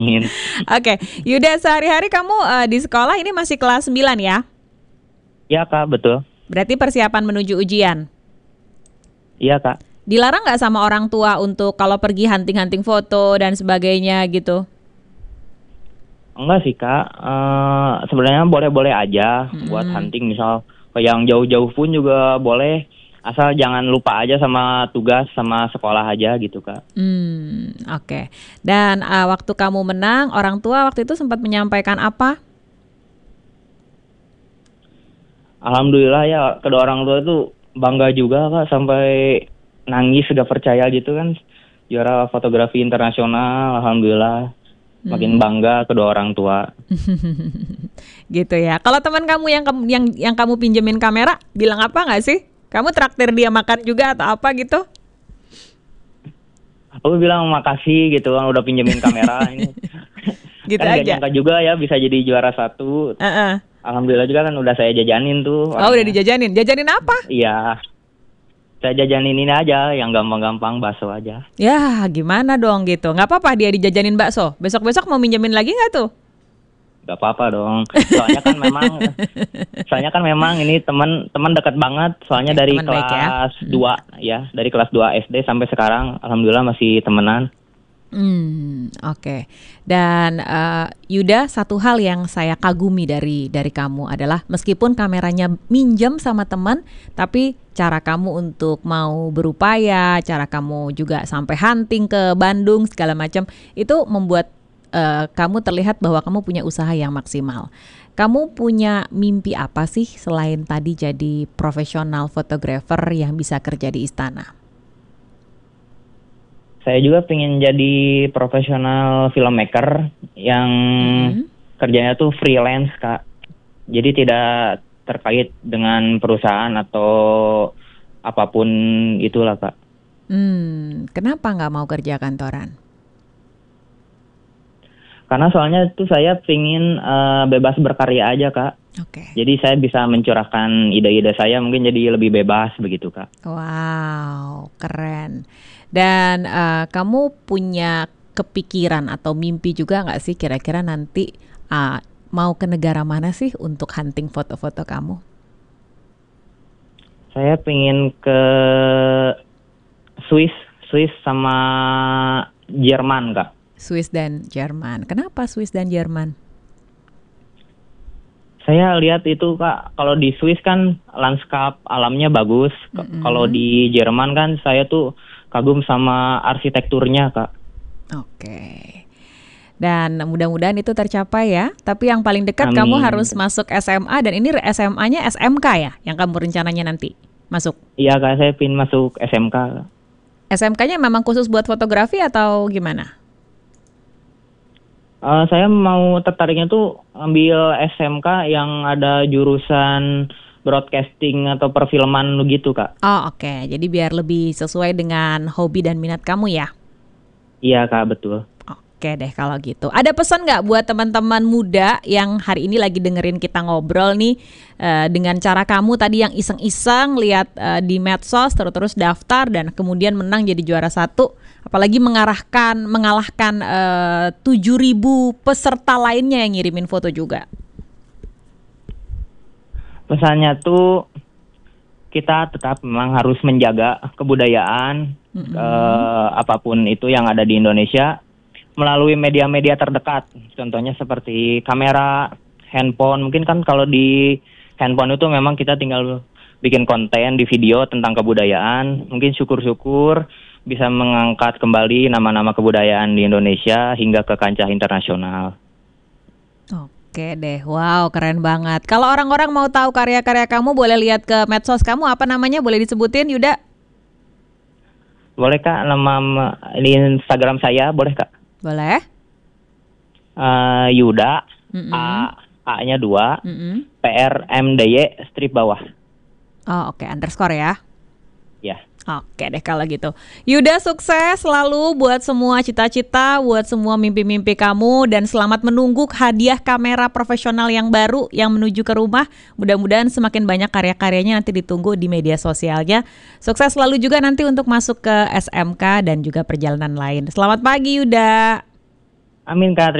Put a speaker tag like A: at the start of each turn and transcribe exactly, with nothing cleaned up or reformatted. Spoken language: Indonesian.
A: Oke, Yuda, sehari-hari kamu uh, di sekolah ini masih kelas sembilan ya?
B: Iya Kak, betul.
A: Berarti persiapan menuju ujian.
B: Iya Kak.
A: Dilarang nggak sama orang tua untuk kalau pergi hunting-hunting foto dan sebagainya gitu?
B: Enggak sih Kak, Eh, sebenarnya boleh-boleh aja buat
A: Hmm.
B: hunting, misal ke yang jauh-jauh pun juga boleh, asal jangan lupa aja sama tugas sama sekolah aja gitu Kak.
A: Hmm, oke. Dan uh, waktu kamu menang, orang tua waktu itu sempat menyampaikan apa?
B: Alhamdulillah ya, kedua orang tua itu bangga juga Kak, sampai nangis sudah percaya gitu kan, juara fotografi internasional, alhamdulillah makin
A: Hmm.
B: bangga kedua orang tua.
A: Gitu ya. Kalau teman kamu yang kamu yang yang kamu pinjemin kamera, bilang apa nggak sih? Kamu traktir dia makan juga atau apa gitu?
B: Aku bilang makasih gitu kan udah pinjemin kamera ini.
A: Gitu
B: Kan gak
A: aja.
B: nyangka juga ya bisa jadi juara satu.
A: Heeh.
B: Alhamdulillah juga kan udah saya jajanin tuh
A: Oh, udah
B: orangnya.
A: dijajanin. Jajanin apa?
B: Iya, saya jajanin ini aja yang gampang-gampang, bakso aja.
A: Ya, gimana dong gitu. Nggak apa-apa dia dijajanin bakso. Besok-besok mau minjemin lagi nggak tuh?
B: Gak apa-apa dong. Soalnya kan memang soalnya kan memang ini teman teman dekat banget. Soalnya
A: Oke,
B: dari
A: teman baik ya.
B: kelas dua ya, dari kelas dua S D sampai sekarang alhamdulillah masih temenan.
A: Hmm, oke. Dan eh, Yuda, satu hal yang saya kagumi dari dari kamu adalah meskipun kameranya minjem sama teman, tapi cara kamu untuk mau berupaya, cara kamu juga sampai hunting ke Bandung segala macam, itu membuat eh, kamu terlihat bahwa kamu punya usaha yang maksimal. Kamu punya mimpi apa sih selain tadi jadi profesional fotografer yang bisa kerja di istana?
B: Saya juga pengen jadi profesional filmmaker yang
A: Mm-mm.
B: kerjanya tuh freelance Kak. Jadi tidak terkait dengan perusahaan atau apapun itulah Kak.
A: Hmm, kenapa nggak mau kerja kantoran?
B: Karena soalnya tuh saya pingin eh, bebas berkarya aja Kak.
A: Oke.
B: Jadi saya bisa mencurahkan ide-ide saya mungkin jadi lebih bebas begitu Kak.
A: Wow, keren. Dan eh, kamu punya kepikiran atau mimpi juga nggak sih kira-kira nanti ah, mau ke negara mana sih untuk hunting foto-foto kamu?
B: Saya pingin ke Swiss, Swiss sama Jerman Kak.
A: Swiss dan Jerman. Kenapa Swiss dan Jerman?
B: Saya lihat itu Kak, kalau di Swiss kan lanskap alamnya bagus. K-
A: Mm-mm.
B: Kalau di Jerman kan saya tuh kagum sama arsitekturnya Kak.
A: Oke. Dan mudah-mudahan itu tercapai ya. Tapi yang paling dekat kamu
B: Amin.
A: harus masuk S M A dan ini S M A-nya S M K ya yang kamu rencananya nanti masuk.
B: Iya Kak, saya pingin masuk S M K.
A: S M K-nya memang khusus buat fotografi atau gimana?
B: Eh, saya mau tertariknya tuh ambil S M K yang ada jurusan broadcasting atau perfilman gitu Kak.
A: Oh oke, jadi biar lebih sesuai dengan hobi dan minat kamu ya.
B: Iya Kak, betul.
A: Oke deh kalau gitu. Ada pesan nggak buat teman-teman muda yang hari ini lagi dengerin kita ngobrol nih eh, dengan cara kamu tadi yang iseng-iseng lihat eh, di medsos terus-terus daftar dan kemudian menang jadi juara satu, apalagi mengarahkan mengalahkan eh, tujuh ribu peserta lainnya yang ngirimin foto juga.
B: Pesannya tuh kita tetap memang harus menjaga kebudayaan
A: Mm-mm.
B: eh, apapun itu yang ada di Indonesia melalui media-media terdekat. Contohnya seperti kamera, handphone. Mungkin kan kalau di handphone itu memang kita tinggal bikin konten di video tentang kebudayaan. Mungkin syukur-syukur bisa mengangkat kembali nama-nama kebudayaan di Indonesia hingga ke kancah internasional.
A: Oke deh, wow keren banget. Kalau orang-orang mau tahu karya-karya kamu boleh lihat ke medsos kamu, apa namanya boleh disebutin Yuda?
B: Boleh Kak, nama di Instagram saya boleh Kak?
A: Boleh?
B: Eh, Yuda,
A: Mm-mm.
B: A, A-nya dua,
A: Mm-mm.
B: P R M D Y strip bawah.
A: Oh oke, underscore ya.
B: Ya.
A: Oke deh kalau gitu. Yuda sukses selalu buat semua cita-cita, buat semua mimpi-mimpi kamu dan selamat menunggu hadiah kamera profesional yang baru yang menuju ke rumah. Mudah-mudahan semakin banyak karya-karyanya nanti ditunggu di media sosialnya. Sukses selalu juga nanti untuk masuk ke S M K dan juga perjalanan lain. Selamat pagi Yuda.
B: Amin Kak.